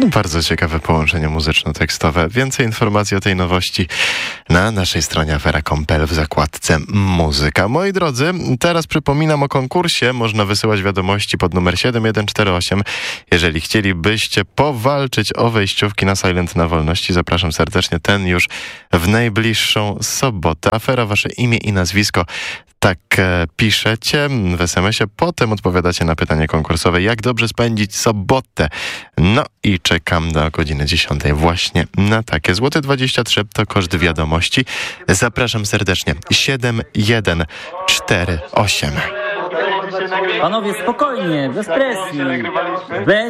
No, bardzo ciekawe połączenie muzyczno-tekstowe. Więcej informacji o tej nowości na naszej stronie afera.pl w zakładce muzyka. Moi drodzy, teraz przypominam o konkursie. Można wysyłać wiadomości pod numer 7148. Jeżeli chcielibyście powalczyć o wejściówki na Silent na Wolności, zapraszam serdecznie. Ten już w najbliższą sobotę. Afera, wasze imię i nazwisko. Tak piszecie w SMS-ie, potem odpowiadacie na pytanie konkursowe, jak dobrze spędzić sobotę. No i czekam do godziny 10 właśnie na takie. Złoty 23 to koszt wiadomości. Zapraszam serdecznie. 7148. Panowie, spokojnie, bez presji. Bez